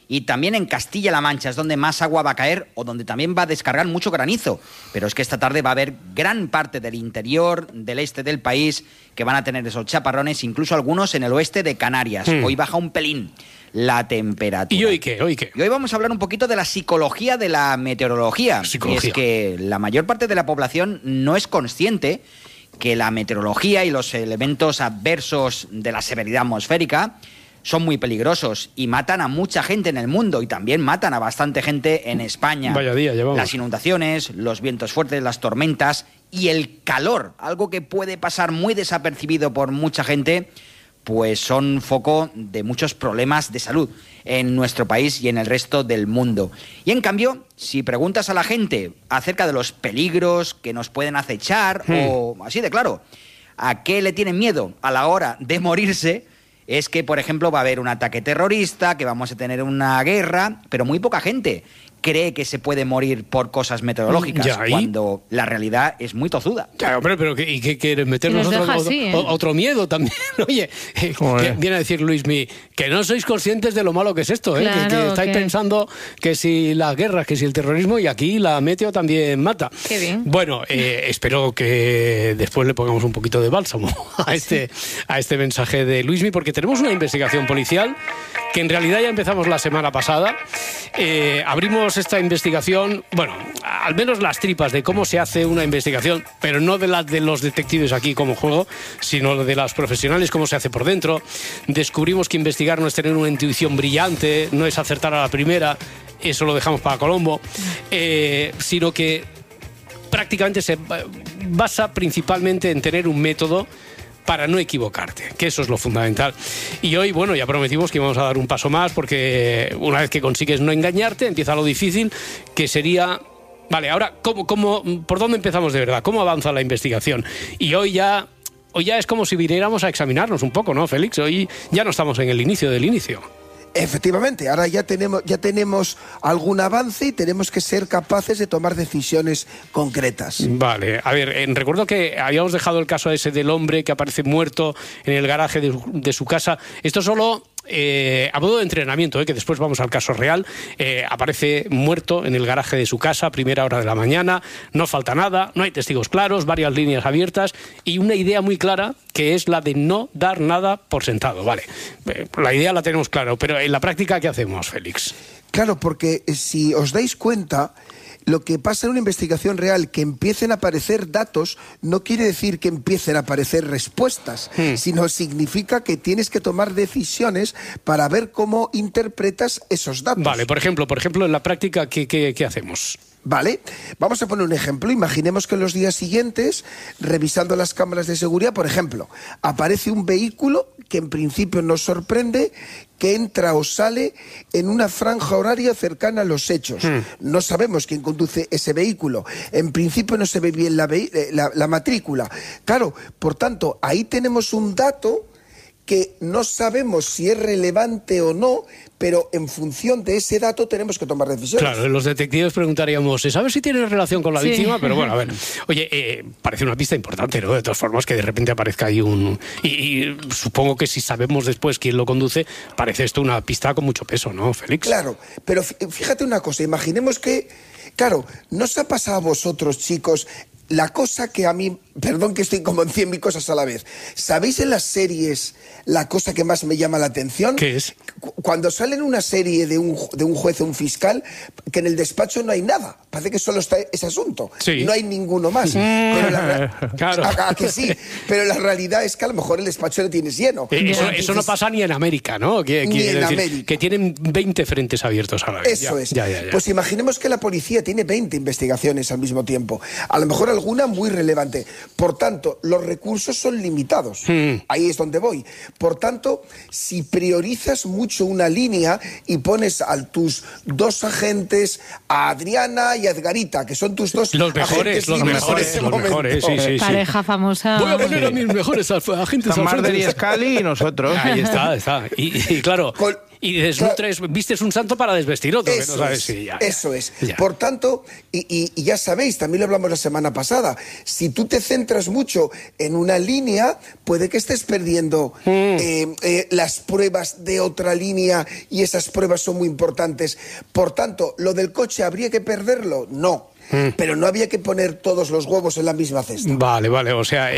Y también en Castilla-La Mancha es donde más agua va a caer o donde también va a descargar mucho granizo. Pero es que esta tarde va a haber gran parte del interior, del este del país, que van a tener esos chaparrones, incluso algunos en el oeste de Canarias. Hoy baja un pelín la temperatura. ¿Y hoy qué? Y hoy vamos a hablar un poquito de la psicología de la meteorología. Y es que la mayor parte de la población no es consciente que la meteorología y los elementos adversos de la severidad atmosférica son muy peligrosos y matan a mucha gente en el mundo y también matan a bastante gente en España. Vaya día llevamos. Las inundaciones, los vientos fuertes, las tormentas y el calor, algo que puede pasar muy desapercibido por mucha gente, pues son foco de muchos problemas de salud en nuestro país y en el resto del mundo. Y en cambio, si preguntas a la gente acerca de los peligros que nos pueden acechar o así de claro, ¿a qué le tienen miedo a la hora de morirse? Es que, por ejemplo, va a haber un ataque terrorista, que vamos a tener una guerra, pero muy poca gente cree que se puede morir por cosas meteorológicas, cuando la realidad es muy tozuda. Ya, hombre, pero ¿y qué quieres meternos otro miedo también? Oye, viene a decir Luismi, que no sois conscientes de lo malo que es esto, claro, que estáis pensando que si las guerras, que si el terrorismo, y aquí la meteo también mata. Qué bien. Bueno, espero que después le pongamos un poquito de bálsamo a este mensaje de Luismi, porque tenemos una investigación policial que en realidad ya empezamos la semana pasada. Abrimos esta investigación, bueno, al menos las tripas de cómo se hace una investigación, pero no de las de los detectives aquí como juego, sino de las profesionales, cómo se hace por dentro. Descubrimos que investigar no es tener una intuición brillante, no es acertar a la primera, eso lo dejamos para Colombo, sino que prácticamente se basa principalmente en tener un método para no equivocarte, que eso es lo fundamental. Y hoy, bueno, ya prometimos que íbamos a dar un paso más, porque una vez que consigues no engañarte, empieza lo difícil, que sería... Vale, ahora, ¿por dónde empezamos de verdad? ¿Cómo avanza la investigación? Y hoy ya es como si viniéramos a examinarnos un poco, ¿no, Félix? Hoy ya no estamos en el inicio del inicio. Efectivamente, ahora ya tenemos algún avance y tenemos que ser capaces de tomar decisiones concretas. Vale, a ver, recuerdo que habíamos dejado el caso ese del hombre que aparece muerto en el garaje de su casa. Esto solo... a modo de entrenamiento, que después vamos al caso real. Aparece muerto en el garaje de su casa a primera hora de la mañana, no falta nada, no hay testigos claros, varias líneas abiertas y una idea muy clara, que es la de no dar nada por sentado. Vale, la idea la tenemos clara, pero en la práctica, ¿qué hacemos, Félix? Claro, porque si os dais cuenta, lo que pasa en una investigación real, que empiecen a aparecer datos, no quiere decir que empiecen a aparecer respuestas, sino significa que tienes que tomar decisiones para ver cómo interpretas esos datos. Vale, por ejemplo, en la práctica, ¿qué hacemos? Vale, vamos a poner un ejemplo. Imaginemos que en los días siguientes, revisando las cámaras de seguridad, por ejemplo, aparece un vehículo que en principio nos sorprende, que entra o sale en una franja horaria cercana a los hechos. No sabemos quién conduce ese vehículo. En principio no se ve bien la matrícula. Claro, por tanto, ahí tenemos un dato que no sabemos si es relevante o no, pero en función de ese dato tenemos que tomar decisiones. Claro, los detectives preguntaríamos, ¿sabes si tiene relación con la víctima? Pero bueno, a ver, oye, parece una pista importante, ¿no? De todas formas, que de repente aparezca ahí y supongo que si sabemos después quién lo conduce, parece esto una pista con mucho peso, ¿no, Félix? Claro, pero fíjate una cosa, imaginemos que, claro, ¿no os ha pasado a vosotros, chicos, la cosa que a mí, perdón que estoy como en 100.000 cosas a la vez, ¿sabéis en las series la cosa que más me llama la atención? ¿Qué es? Cuando sale en una serie de un juez o un fiscal, que en el despacho no hay nada, parece que solo está ese asunto, no hay ninguno más. Pero claro. Que sí, pero la realidad es que a lo mejor el despacho lo tienes lleno. Eso no pasa ni en América, ¿no? Ni en América. Que tienen 20 frentes abiertos a la vez. Eso es. Pues imaginemos que la policía tiene 20 investigaciones al mismo tiempo. A lo mejor alguna muy relevante. Por tanto, los recursos son limitados. Ahí es donde voy. Por tanto, si priorizas mucho una línea y pones a tus dos agentes, a Adriana y a Edgarita, que son tus dos agentes los mejores, sí. Pareja famosa. Voy a poner a mis mejores agentes. Marder y Scully y nosotros. Ahí está. Y claro... Y desnutres, vistes un santo para desvestir otro, que no sabes si ya. Eso es. Por tanto, y ya sabéis, también lo hablamos la semana pasada, si tú te centras mucho en una línea, puede que estés perdiendo las pruebas de otra línea y esas pruebas son muy importantes. Por tanto, ¿lo del coche habría que perderlo? No. Pero no había que poner todos los huevos en la misma cesta. Vale, o sea,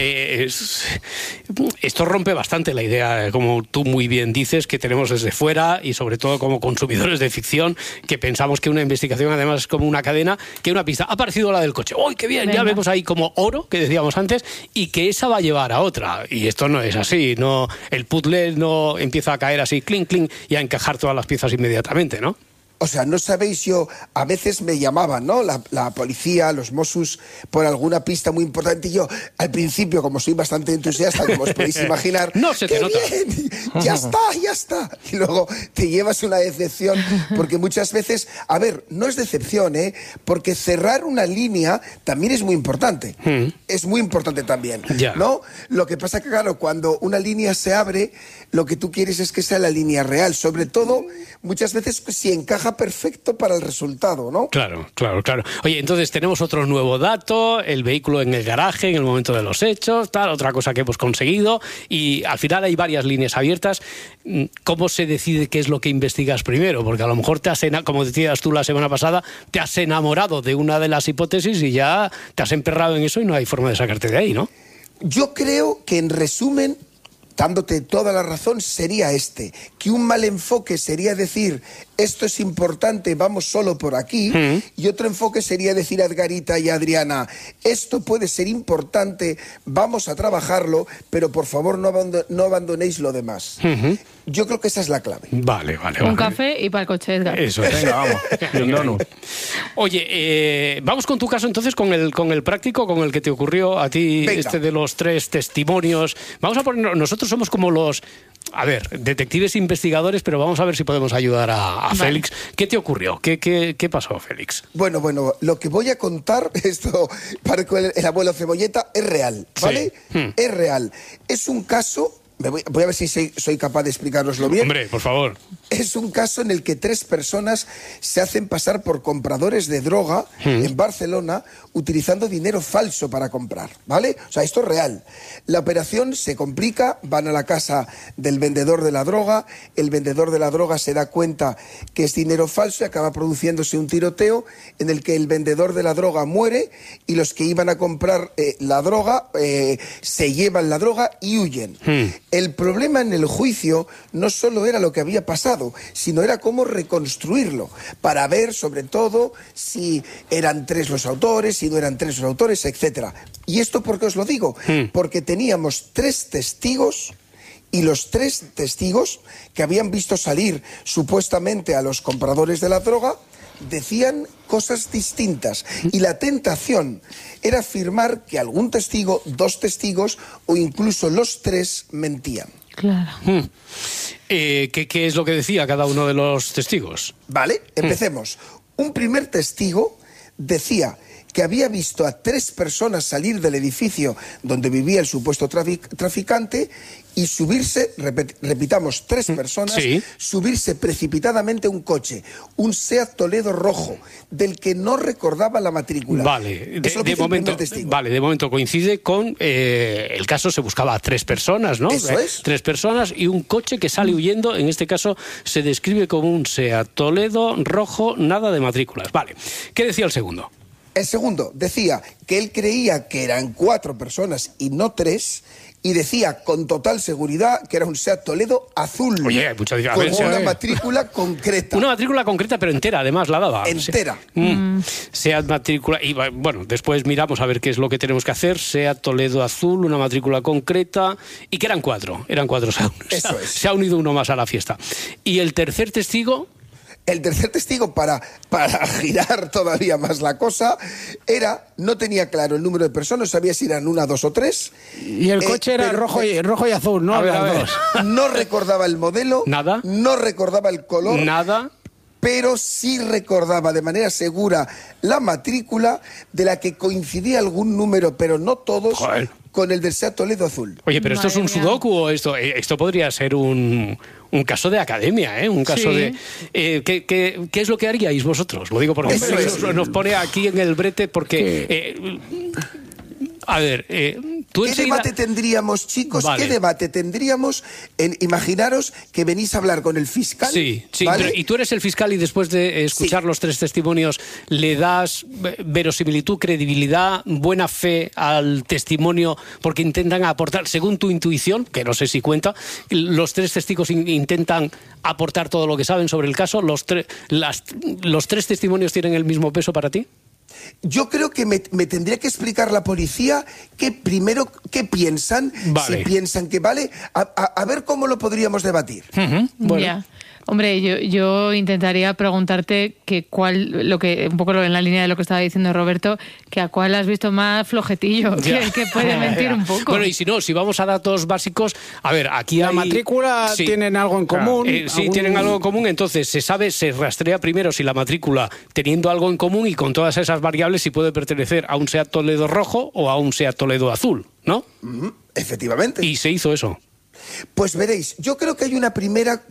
esto rompe bastante la idea, como tú muy bien dices, que tenemos desde fuera y sobre todo como consumidores de ficción, que pensamos que una investigación además es como una cadena, que una pista, ha aparecido la del coche, ¡uy, qué bien! Venga. Ya vemos ahí como oro, que decíamos antes, y que esa va a llevar a otra. Y esto no es así, no, el puzzle no empieza a caer así, clink, clink, y a encajar todas las piezas inmediatamente, ¿no? O sea, no sabéis, a veces me llamaban, ¿no? La policía, los Mossos, por alguna pista muy importante. Y yo, al principio, como soy bastante entusiasta, como os podéis imaginar, no se te nota. Bien, ya está. Y luego te llevas una decepción, porque muchas veces, a ver, no es decepción, porque cerrar una línea también es muy importante. Es muy importante también, ¿no? Lo que pasa que, claro, cuando una línea se abre, lo que tú quieres es que sea la línea real. Sobre todo, muchas veces, si encaja perfecto para el resultado, ¿no? Claro. Oye, entonces tenemos otro nuevo dato, el vehículo en el garaje en el momento de los hechos, otra cosa que hemos conseguido, y al final hay varias líneas abiertas. ¿Cómo se decide qué es lo que investigas primero? Porque a lo mejor como decías tú la semana pasada, te has enamorado de una de las hipótesis y ya te has emperrado en eso y no hay forma de sacarte de ahí, ¿no? Yo creo que, en resumen, dándote toda la razón, sería que un mal enfoque sería decir, esto es importante, vamos solo por aquí, y otro enfoque sería decir a Edgarita y a Adriana, esto puede ser importante, vamos a trabajarlo, pero por favor no abandonéis lo demás. Yo creo que esa es la clave. Vale. Un café y para el coche, Edgar. Eso, venga, vamos. Y un donut. Oye, vamos con tu caso entonces, con el práctico, con el que te ocurrió a ti, venga. De los 3 testimonios. Vamos a poner, nosotros somos como los, detectives investigadores, pero vamos a ver si podemos ayudar a Félix. ¿Qué te ocurrió? ¿Qué pasó, Félix? Bueno, lo que voy a contar, esto para el abuelo Cebolleta, es real, ¿vale? Sí. Es real. Es un caso... Voy a ver si soy capaz de explicároslo bien. Hombre, por favor. Es un caso en el que 3 personas se hacen pasar por compradores de droga en Barcelona utilizando dinero falso para comprar, ¿vale? O sea, esto es real. La operación se complica, van a la casa del vendedor de la droga, el vendedor de la droga se da cuenta que es dinero falso y acaba produciéndose un tiroteo en el que el vendedor de la droga muere y los que iban a comprar la droga se llevan la droga y huyen. El problema en el juicio no solo era lo que había pasado, sino era cómo reconstruirlo, para ver sobre todo si eran 3 los autores, si no eran 3 los autores, etc. ¿Y esto por qué os lo digo? Porque teníamos 3 testigos y los 3 testigos que habían visto salir supuestamente a los compradores de la droga decían cosas distintas y la tentación era afirmar que algún testigo, 2 testigos o incluso los 3 mentían. Claro. ¿Qué es lo que decía cada uno de los testigos? Vale, empecemos. Un primer testigo decía que había visto a 3 personas salir del edificio donde vivía el supuesto traficante y subirse, repitamos, 3 personas, subirse precipitadamente a un coche, un Seat Toledo rojo, del que no recordaba la matrícula. Vale, de momento coincide con el caso, se buscaba a 3 personas, ¿no? Eso es. 3 personas y un coche que sale huyendo, en este caso se describe como un Seat Toledo rojo, nada de matrículas. Vale, ¿qué decía el segundo? El segundo decía que él creía que eran 4 personas y no 3, y decía con total seguridad que era un Seat Toledo azul. Oye, hay mucha diferencia. Con una matrícula concreta. Una matrícula concreta, pero entera, además, la daba. Entera. Seat matrícula. Y bueno, después miramos a ver qué es lo que tenemos que hacer. Seat Toledo azul, una matrícula concreta. Y que eran 4. Eran 4. Eso es. Se ha unido uno más a la fiesta. ¿Y el tercer testigo? El tercer testigo, para girar todavía más la cosa, no tenía claro el número de personas, no sabía si eran 1, 2 o 3. Y el coche era rojo y azul, ¿no? A ver. No recordaba el modelo. Nada. No recordaba el color. Nada. pero sí recordaba de manera segura la matrícula, de la que coincidía algún número, pero no todos, con el del SEAT Toledo azul. Oye, pero ¿esto es un sudoku o esto podría ser un caso de academia, ¿eh? Un caso de... ¿qué es lo que haríais vosotros? Lo digo porque nos pone aquí en el brete porque... a ver, tú ¿Qué debate tendríamos, chicos? Vale. ¿Qué debate tendríamos? Imaginaros que venís a hablar con el fiscal. Sí, ¿vale? pero, y tú eres el fiscal y después de escuchar los 3 testimonios, ¿le das verosimilitud, credibilidad, buena fe al testimonio? Porque intentan aportar, según tu intuición, que no sé si cuenta, los 3 testigos intentan aportar todo lo que saben sobre el caso. ¿Los 3 testimonios tienen el mismo peso para ti? Yo creo que me tendría que explicar la policía qué piensan, si piensan que vale, a ver cómo lo podríamos debatir. Bueno. Yeah. Hombre, yo intentaría preguntarte un poco en la línea de lo que estaba diciendo Roberto, que a cuál has visto más flojetillo, que puede mentir un poco. Bueno, y si vamos a datos básicos, a ver, aquí la matrícula tienen algo en común. Tienen algo en común, entonces se rastrea primero si la matrícula, teniendo algo en común y con todas esas variables, si puede pertenecer a un SEAT Toledo rojo o a un SEAT Toledo azul, ¿no? Efectivamente. Y se hizo eso. Pues veréis, yo creo que hay una primera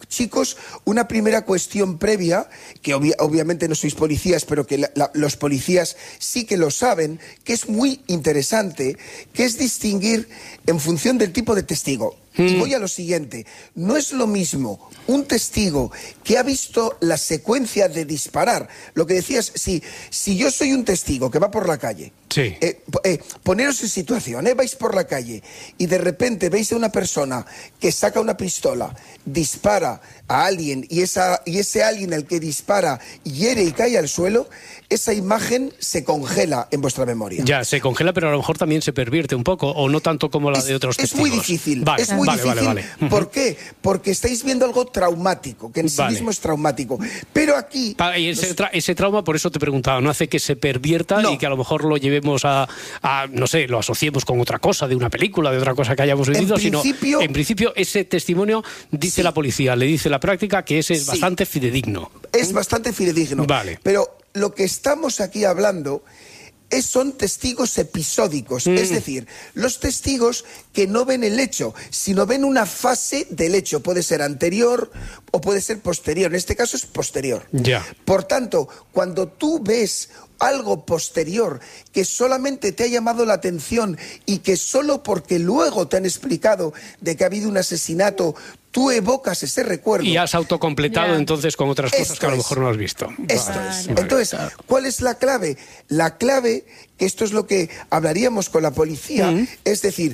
cuestión previa, que obviamente no sois policías, pero que los policías sí que lo saben, que es muy interesante, que es distinguir en función del tipo de testigo. Y voy a lo siguiente, no es lo mismo un testigo que ha visto la secuencia de disparar, lo que decías, si yo soy un testigo que va por la calle, poneros en situación, vais por la calle y de repente veis a una persona que saca una pistola, dispara a alguien y ese alguien al que dispara hiere y cae al suelo, esa imagen se congela en vuestra memoria. Ya, se congela, pero a lo mejor también se pervierte un poco, o no tanto como la de otros testigos. Es muy difícil. Vale. ¿Por qué? Porque estáis viendo algo traumático, que en sí mismo es traumático. Pero aquí... Y ese trauma, por eso te preguntaba, ¿no hace que se pervierta y que a lo mejor lo llevemos a, no sé, lo asociemos con otra cosa, de una película, de otra cosa que hayamos vivido, en principio ese testimonio, dice la policía, le dice la práctica, que ese es bastante fidedigno. Es bastante fidedigno. Vale. Pero lo que estamos aquí hablando son testigos episódicos, es decir, los testigos que no ven el hecho, sino ven una fase del hecho, puede ser anterior o puede ser posterior, en este caso es posterior. Ya. Por tanto, cuando tú ves algo posterior que solamente te ha llamado la atención y que solo porque luego te han explicado de que ha habido un asesinato, tú evocas ese recuerdo. Y has autocompletado entonces con otras cosas que a lo mejor no has visto. Entonces, ¿cuál es la clave? La clave, que esto es lo que hablaríamos con la policía, es decir,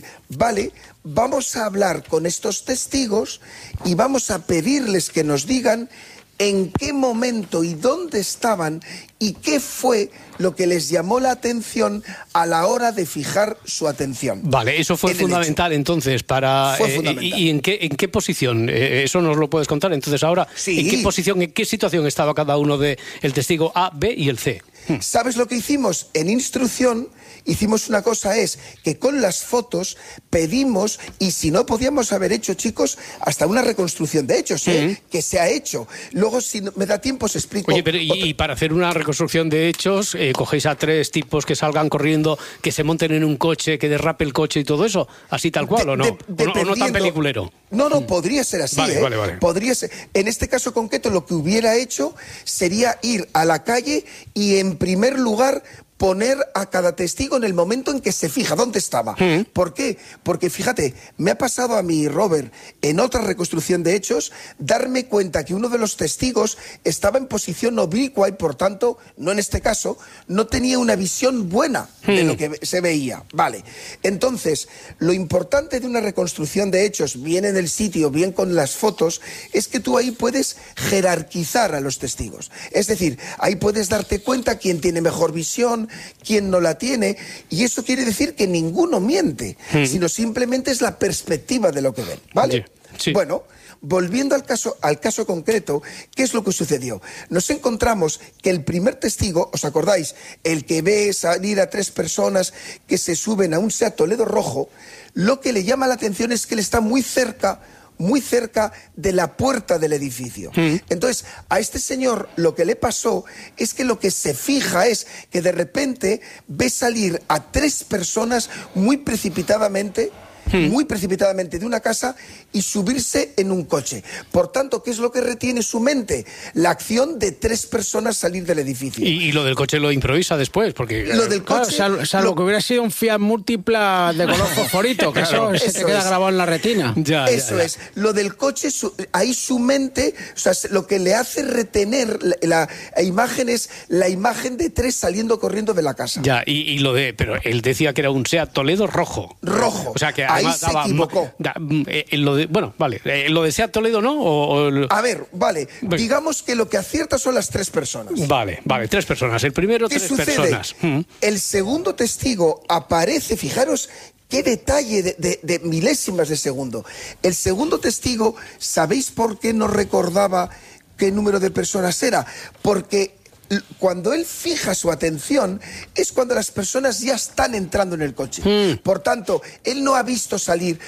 vamos a hablar con estos testigos y vamos a pedirles que nos digan en qué momento y dónde estaban y qué fue lo que les llamó la atención a la hora de fijar su atención. Vale, eso fue fundamental entonces para... Fue fundamental. ¿Y en qué posición? Eso nos lo puedes contar. Entonces ahora, ¿en qué posición, en qué situación estaba cada uno de el testigo A, B y el C? ¿Sabes lo que hicimos? En instrucción hicimos una cosa, es que con las fotos pedimos, y si no podíamos haber hecho, chicos, hasta una reconstrucción de hechos, que se ha hecho. Luego, si me da tiempo, os explico. Oye, pero y para hacer una reconstrucción de hechos, cogéis a 3 tipos que salgan corriendo, que se monten en un coche, que derrape el coche y todo eso, así tal cual, ¿o no? ¿O no tan peliculero? No, podría ser así, Vale. Podría ser. En este caso concreto, lo que hubiera hecho sería ir a la calle y, en primer lugar, poner a cada testigo en el momento en que se fija dónde estaba. ¿Por qué? Porque fíjate, me ha pasado a mí, Robert, en otra reconstrucción de hechos, darme cuenta que uno de los testigos estaba en posición oblicua y, por tanto, no en este caso, no tenía una visión buena de lo que se veía. Vale. Entonces, lo importante de una reconstrucción de hechos, bien en el sitio, bien con las fotos, es que tú ahí puedes jerarquizar a los testigos. Es decir, ahí puedes darte cuenta quién tiene mejor visión, quién no la tiene, y eso quiere decir que ninguno miente, sino simplemente es la perspectiva de lo que ven, ¿vale? Sí. Bueno, volviendo al caso concreto, ¿qué es lo que sucedió? Nos encontramos que el primer testigo, ¿os acordáis? El que ve salir a 3 personas que se suben a un SEAT Toledo rojo, lo que le llama la atención es que él está muy cerca muy cerca de la puerta del edificio. Entonces, a este señor lo que le pasó es que lo que se fija es que de repente ve salir a 3 personas muy precipitadamente de una casa y subirse en un coche. Por tanto, ¿qué es lo que retiene su mente? La acción de 3 personas salir del edificio. Y lo del coche lo improvisa después, porque... Lo del coche... Salvo que hubiera sido un Fiat Múltipla de color fosforito, que eso se te queda grabado en la retina. Eso es. Lo del coche, ahí su mente, o sea, lo que le hace retener la imagen es la imagen de 3 saliendo corriendo de la casa. Ya, y lo de... Pero él decía que era un SEAT Toledo rojo. Rojo. O sea, que ahí se equivocó. Lo de SEAT Toledo, ¿no? A ver, vale. Digamos que lo que acierta son las 3 personas. Vale, 3 personas. El primero, 3 personas. El segundo testigo aparece, fijaros qué detalle de milésimas de segundo. El segundo testigo, ¿sabéis por qué no recordaba qué número de personas era? Porque cuando él fija su atención es cuando las personas ya están entrando en el coche. Por tanto, él no ha visto salir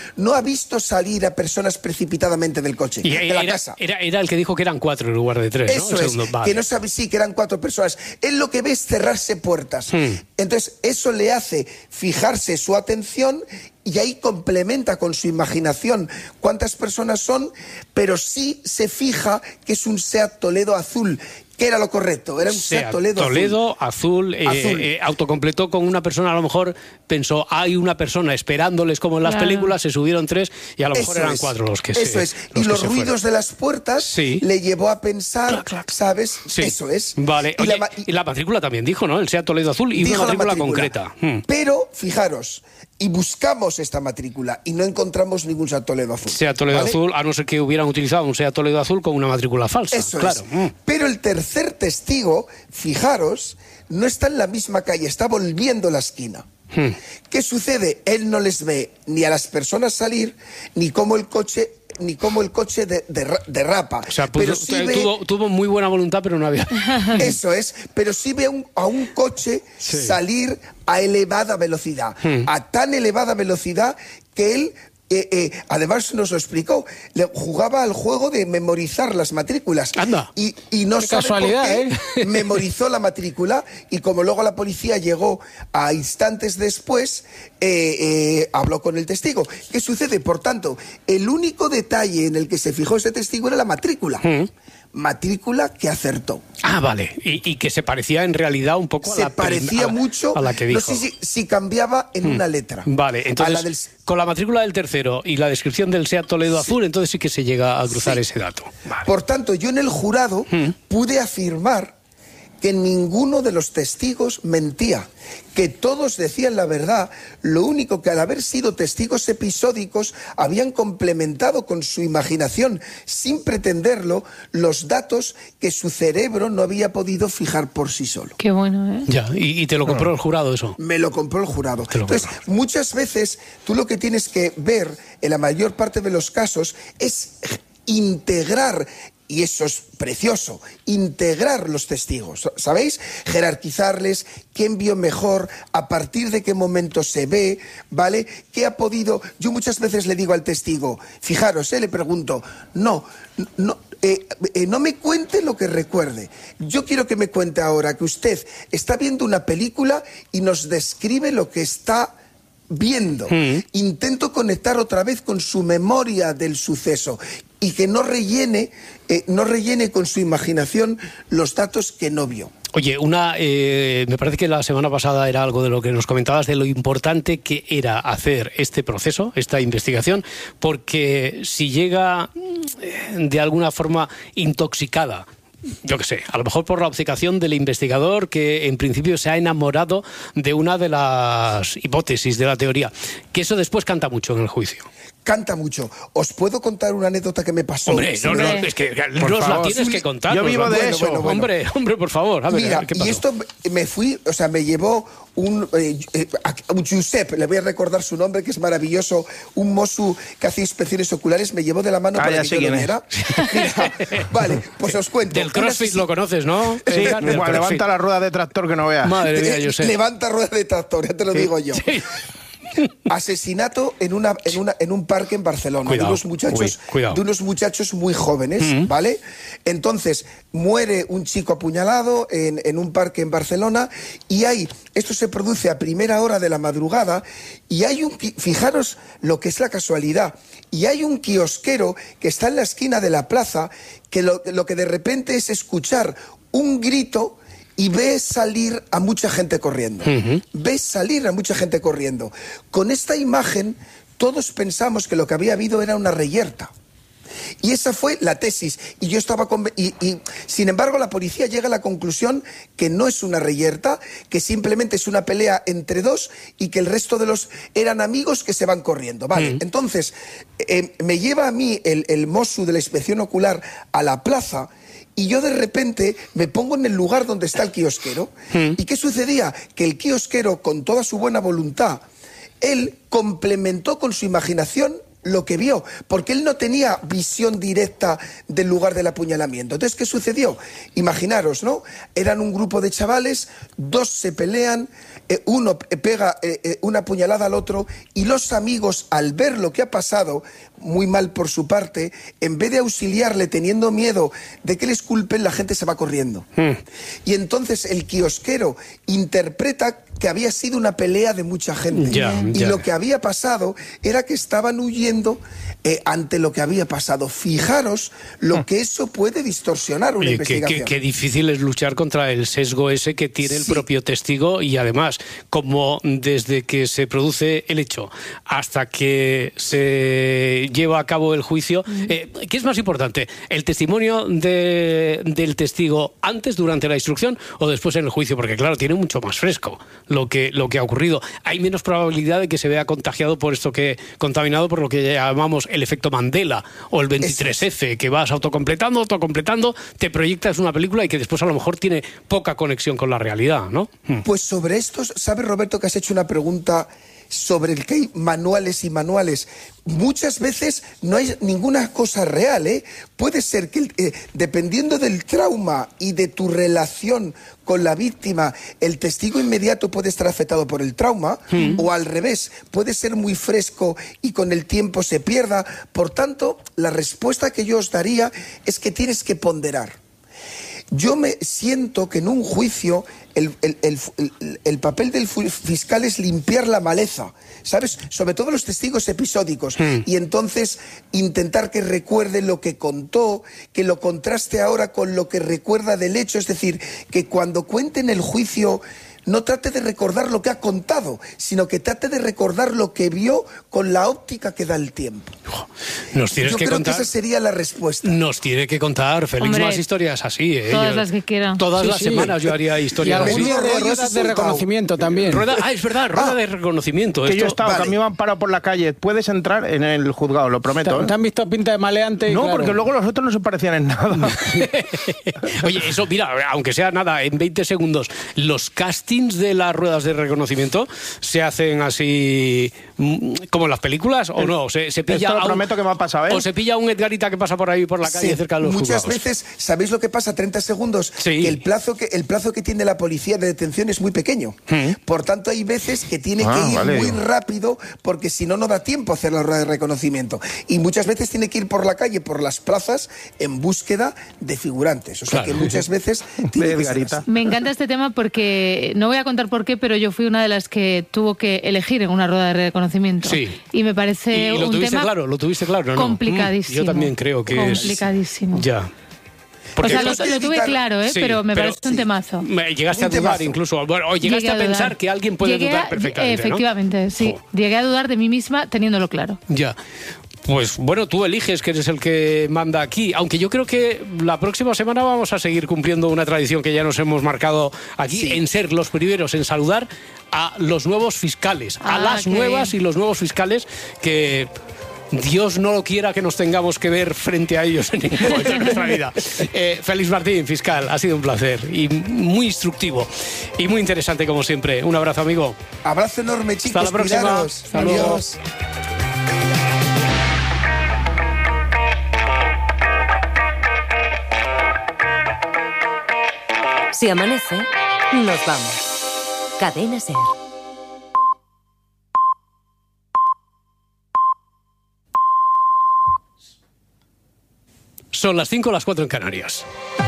a personas precipitadamente del coche, de la casa. Era el que dijo que eran 4 en lugar de 3, Eso ¿no? es, que no sabe, sí, que eran 4 personas. Él lo que ve es cerrarse puertas. Entonces, eso le hace fijarse su atención y ahí complementa con su imaginación cuántas personas son, pero sí se fija que es un SEAT Toledo azul, que era lo correcto, era un SEAT Toledo azul. Autocompletó con una persona, a lo mejor pensó, hay una persona esperándoles como en las películas, se subieron 3 y a lo mejor eran 4 los que Eso es, y los ruidos de las puertas le llevó a pensar, ¿sabes? Sí. Eso es. Vale, y la matrícula también dijo, ¿no? El SEAT Toledo azul y una matrícula concreta. Pero, fijaros, y buscamos esta matrícula y no encontramos ningún SEAT Toledo azul. SEAT Toledo azul, a no ser que hubieran utilizado un SEAT Toledo azul con una matrícula falsa. Eso claro. Es. Pero el tercer testigo, fijaros, no está en la misma calle, está volviendo la esquina. ¿Qué sucede? Él no les ve ni a las personas salir, ni cómo el coche derrapa. O sea, tuvo muy buena voluntad, pero no había... Eso es, pero sí ve a un coche salir a elevada velocidad, a tan elevada velocidad que él... además nos lo explicó, jugaba al juego de memorizar las matrículas. Anda. Y no sabe casualidad, por qué memorizó la matrícula y como luego la policía llegó a instantes después, habló con el testigo. ¿Qué sucede? Por tanto, el único detalle en el que se fijó ese testigo era la matrícula. Matrícula que acertó. Ah, vale. Y que se parecía en realidad un poco mucho a la que dijo. No sé si cambiaba en una letra. Vale, entonces con la matrícula del tercero y la descripción del SEAT Toledo azul, entonces sí que se llega a cruzar ese dato. Vale. Por tanto, yo en el jurado pude afirmar que ninguno de los testigos mentía, que todos decían la verdad, lo único que al haber sido testigos episódicos habían complementado con su imaginación, sin pretenderlo, los datos que su cerebro no había podido fijar por sí solo. Qué bueno, ¿eh? Ya, y te lo compró el jurado eso. Me lo compró el jurado. Entonces, muchas veces tú lo que tienes que ver en la mayor parte de los casos es integrar, y eso es precioso, integrar los testigos, ¿sabéis? Jerarquizarles, quién vio mejor, a partir de qué momento se ve, ¿vale? ¿Qué ha podido? Yo muchas veces le digo al testigo, fijaros, le pregunto, no me cuente lo que recuerde. Yo quiero que me cuente ahora que usted está viendo una película y nos describe lo que está viendo. Intento conectar otra vez con su memoria del suceso y que no rellene con su imaginación los datos que no vio. Oye, me parece que la semana pasada era algo de lo que nos comentabas de lo importante que era hacer este proceso, esta investigación, porque si llega de alguna forma intoxicada, yo qué sé, a lo mejor por la obcecación del investigador que en principio se ha enamorado de una de las hipótesis de la teoría, que eso después canta mucho en el juicio. Canta mucho. ¿Os puedo contar una anécdota que me pasó? Hombre, es que nos la tienes que contar. Yo vivo de eso. Bueno. Hombre, por favor. A ver, mira, ¿qué pasó? Y esto me llevó un Josep, le voy a recordar su nombre, que es maravilloso, un mozo que hace inspecciones oculares, me llevó de la mano para que yo lo viera. Vale, pues os cuento. Del CrossFit lo conoces, ¿no? Sí, levanta la rueda de tractor que no veas. Madre mía, Josep. Levanta rueda de tractor, ya te lo digo yo. Sí. Asesinato en un parque en Barcelona. Cuidado, de unos muchachos muy jóvenes, ¿vale? Entonces, muere un chico apuñalado en un parque en Barcelona y esto se produce a primera hora de la madrugada y fijaros lo que es la casualidad, y hay un kiosquero que está en la esquina de la plaza que lo que de repente es escuchar un grito y ve salir a mucha gente corriendo. Ve salir a mucha gente corriendo. Con esta imagen, todos pensamos que lo que había habido era una reyerta. Y esa fue la tesis. Y yo estaba sin embargo, la policía llega a la conclusión que no es una reyerta, que simplemente es una pelea entre dos y que el resto de los eran amigos que se van corriendo. Vale, entonces, me lleva a mí el Mossu de la inspección ocular a la plaza. Y yo de repente me pongo en el lugar donde está el kiosquero. ¿Y qué sucedía? Que el kiosquero, con toda su buena voluntad, él complementó con su imaginación lo que vio, porque él no tenía visión directa del lugar del apuñalamiento. Entonces, ¿qué sucedió? Imaginaros, ¿no? Eran un grupo de chavales, dos se pelean, uno pega una puñalada al otro y los amigos, al ver lo que ha pasado, muy mal por su parte, en vez de auxiliarle teniendo miedo de que les culpen, la gente se va corriendo. Y entonces el kiosquero interpreta que había sido una pelea de mucha gente. Y lo que había pasado era que estaban huyendo ante lo que había pasado. Fijaros lo que eso puede distorsionar una investigación. Qué difícil es luchar contra el sesgo ese que tiene el propio testigo, y además, como desde que se produce el hecho hasta que se lleva a cabo el juicio, ¿qué es más importante? ¿El testimonio del testigo antes, durante la instrucción, o después en el juicio? Porque claro, tiene mucho más fresco lo que ha ocurrido. Hay menos probabilidad de que se vea contagiado por esto contaminado por lo que llamamos el efecto Mandela o el 23F, que vas autocompletando, te proyectas una película y que después a lo mejor tiene poca conexión con la realidad, ¿no? Pues sobre esto, ¿sabes, Roberto, que has hecho una pregunta sobre el que hay manuales y manuales? Muchas veces no hay ninguna cosa real, ¿eh? Puede ser que dependiendo del trauma y de tu relación con la víctima, el testigo inmediato puede estar afectado por el trauma, o al revés, puede ser muy fresco y con el tiempo se pierda. Por tanto, la respuesta que yo os daría es que tienes que ponderar. Yo me siento que en un juicio el papel del fiscal es limpiar la maleza, ¿sabes? Sobre todo los testigos episódicos. Y entonces intentar que recuerde lo que contó, que lo contraste ahora con lo que recuerda del hecho. Es decir, que cuando cuente en el juicio no trate de recordar lo que ha contado, sino que trate de recordar lo que vio con la óptica que da el tiempo. Nos tienes que contar. Que esa sería la respuesta. Nos tiene que contar, Félix, más historias así, ¿eh? Todas las que quiera. Todas las semanas yo haría historias así. Y algún ruedas de reconocimiento también. Es verdad, rueda de reconocimiento. Que yo he estado, también me han parado por la calle. Puedes entrar en el juzgado, lo prometo. ¿Te han visto pinta de maleante? No, porque luego los otros no se parecían en nada. Oye, eso, mira, aunque sea nada, en 20 segundos, los castings de las ruedas de reconocimiento se hacen así como en las películas, o no, se pilla. Esto lo prometo que me ha pasado, ¿eh? O se pilla un Edgarita que pasa por ahí por la calle cerca de los muchas juzgados. Veces, ¿sabéis lo que pasa? 30 segundos. Sí. Que el plazo que tiene la policía de detención es muy pequeño. Por tanto, hay veces que tiene que ir muy rápido, porque si no, no da tiempo a hacer la rueda de reconocimiento. Y muchas veces tiene que ir por la calle, por las plazas, en búsqueda de figurantes. O sea, que muchas veces tiene que ser así. Me encanta este tema porque, no voy a contar por qué, pero yo fui una de las que tuvo que elegir en una rueda de reconocimiento. Sí. Y me parece lo un tuviste tema claro, lo tuviste claro, ¿no? Complicadísimo. Yo también creo que complicadísimo. Ya. Porque o sea, lo tuve claro, ¿eh? Sí, pero me parece un temazo. Llegaste a dudar incluso, o llegaste a pensar que alguien puede dudar perfectamente, efectivamente, ¿no? sí. Llegué a dudar de mí misma teniéndolo claro. Ya. Pues bueno, tú eliges, que eres el que manda aquí, aunque yo creo que la próxima semana vamos a seguir cumpliendo una tradición que ya nos hemos marcado aquí, en ser los primeros en saludar a los nuevos fiscales, a las nuevas y los nuevos fiscales que... Dios no lo quiera que nos tengamos que ver frente a ellos en ningún momento de nuestra vida. Félix Martín, fiscal, ha sido un placer y muy instructivo y muy interesante como siempre. Un abrazo, amigo. Abrazo enorme, chicos. Hasta la próxima. Cuidaros. Hasta luego. Adiós. Si amanece, nos vamos. Cadena SER. Son las 5, las 4 en Canarias.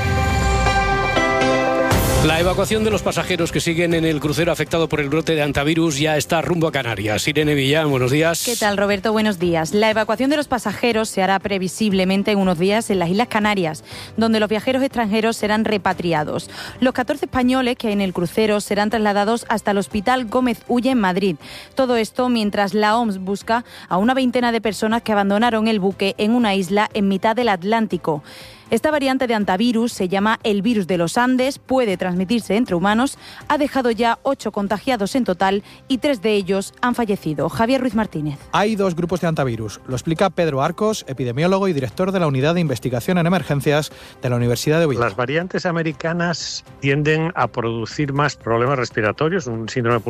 La evacuación de los pasajeros que siguen en el crucero afectado por el brote de hantavirus ya está rumbo a Canarias. Irene Villán, buenos días. ¿Qué tal, Roberto? Buenos días. La evacuación de los pasajeros se hará previsiblemente en unos días en las Islas Canarias, donde los viajeros extranjeros serán repatriados. Los 14 españoles que hay en el crucero serán trasladados hasta el Hospital Gómez Ulla en Madrid. Todo esto mientras la OMS busca a una veintena de personas que abandonaron el buque en una isla en mitad del Atlántico. Esta variante de hantavirus se llama el virus de los Andes, puede transmitirse entre humanos, ha dejado ya 8 contagiados en total y 3 de ellos han fallecido. Javier Ruiz Martínez. Hay 2 grupos de hantavirus, lo explica Pedro Arcos, epidemiólogo y director de la Unidad de Investigación en Emergencias de la Universidad de Oviedo. Las variantes americanas tienden a producir más problemas respiratorios, un síndrome